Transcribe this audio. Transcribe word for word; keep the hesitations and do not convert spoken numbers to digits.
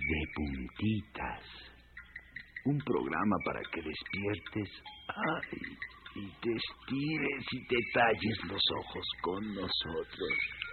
de puntitas. Un programa para que despiertes, ay, y te estires y te talles los ojos con nosotros.